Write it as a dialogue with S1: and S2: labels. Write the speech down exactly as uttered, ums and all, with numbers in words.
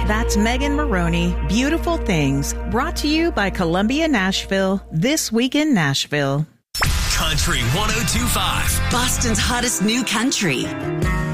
S1: That's Megan Maroney, Beautiful Things, brought to you by Columbia Nashville, This Week in Nashville.
S2: Country one oh two point five.
S3: Boston's hottest new country.